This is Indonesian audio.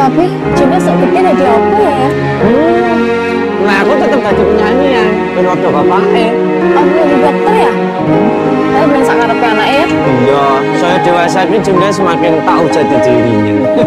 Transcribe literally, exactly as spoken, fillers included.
Tapi coba sok gede dari apa ya? Hmm. Nah aku tetap jadi penyanyi ya. Ben waktu bapaknya. Oh, jadi dokter ya? Tapi belum sakarepe anak ya? Iya, saya dewasa ini jumlah semakin tahu jati dirinya.